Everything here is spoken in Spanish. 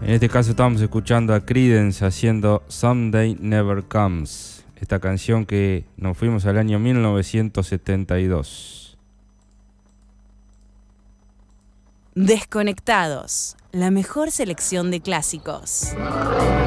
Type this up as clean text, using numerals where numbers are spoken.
En este caso estamos escuchando a Creedence haciendo Someday Never Comes, esta canción que nos fuimos al año 1972. Desconectados, la mejor selección de clásicos.